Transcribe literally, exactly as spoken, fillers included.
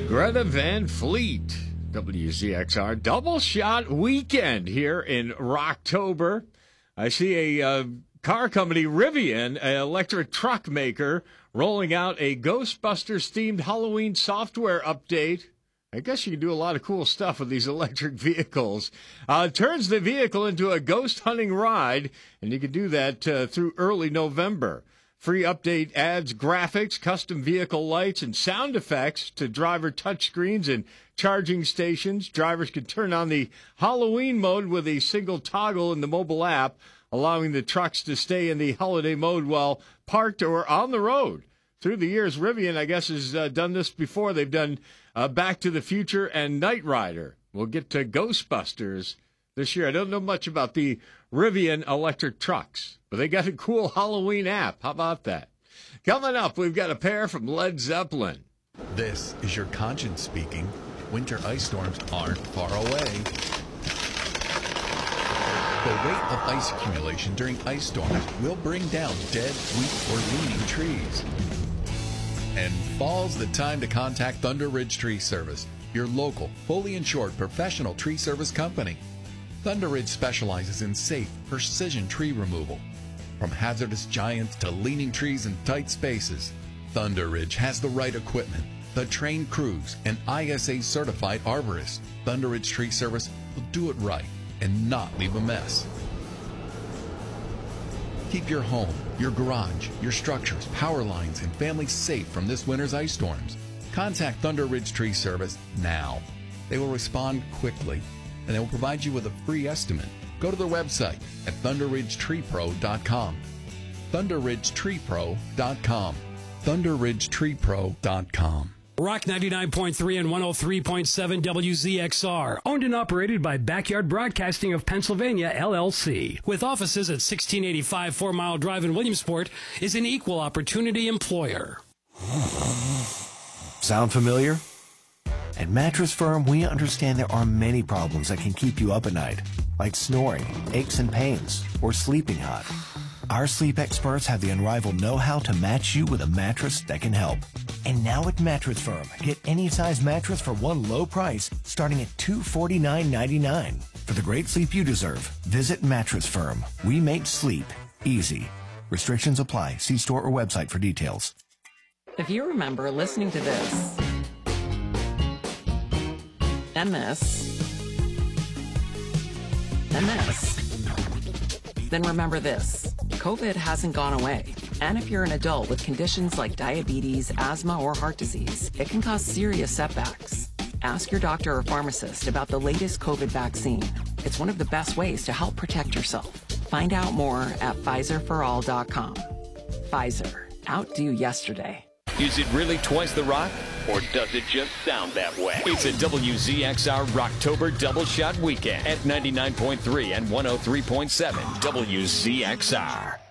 Greta Van Fleet, W Z X R, double shot weekend here in Rocktober. I see a uh, car company, Rivian, an electric truck maker, rolling out a Ghostbusters-themed Halloween software update. I guess you can do a lot of cool stuff with these electric vehicles. Uh, turns the vehicle into a ghost hunting ride, and you can do that uh, through early November. Free update adds graphics, custom vehicle lights, and sound effects to driver touchscreens and charging stations. Drivers can turn on the Halloween mode with a single toggle in the mobile app, allowing the trucks to stay in the holiday mode while parked or on the road. Through the years, Rivian, I guess, has uh, done this before. They've done uh, Back to the Future and Knight Rider. We'll get to Ghostbusters this year. I don't know much about the Rivian electric trucks, but they got a cool Halloween app. How about that? Coming up, we've got a pair from Led Zeppelin. This is your conscience speaking. Winter ice storms aren't far away. The rate of ice accumulation during ice storms will bring down dead, weak, or leaning trees. And fall's the time to contact Thunder Ridge Tree Service, your local, fully insured professional tree service company. Thunder Ridge specializes in safe, precision tree removal. From hazardous giants to leaning trees in tight spaces, Thunder Ridge has the right equipment, the trained crews, and I S A-certified arborists. Thunder Ridge Tree Service will do it right and not leave a mess. Keep your home, your garage, your structures, power lines, and families safe from this winter's ice storms. Contact Thunder Ridge Tree Service now. They will respond quickly, and they will provide you with a free estimate. Go to their website at thunder ridge tree pro dot com. thunder ridge tree pro dot com. thunder ridge tree pro dot com. Rock ninety-nine point three and one oh three point seven W Z X R, owned and operated by Backyard Broadcasting of Pennsylvania, L L C, with offices at sixteen eighty-five Four Mile Drive in Williamsport, is an equal opportunity employer. Sound familiar? At Mattress Firm, we understand there are many problems that can keep you up at night, like snoring, aches and pains, or sleeping hot. Our sleep experts have the unrivaled know-how to match you with a mattress that can help. And now at Mattress Firm, get any size mattress for one low price, starting at two hundred forty-nine ninety-nine. For the great sleep you deserve, visit Mattress Firm. We make sleep easy. Restrictions apply. See store or website for details. If you remember listening to this, and this, and this, then remember this. COVID hasn't gone away. And if you're an adult with conditions like diabetes, asthma, or heart disease, it can cause serious setbacks. Ask your doctor or pharmacist about the latest COVID vaccine. It's one of the best ways to help protect yourself. Find out more at Pfizer for all dot com. Pfizer. Outdo yesterday. Is it really twice the rock? Or does it just sound that way? It's a W Z X R Rocktober Double Shot Weekend at ninety-nine point three and one oh three point seven W Z X R.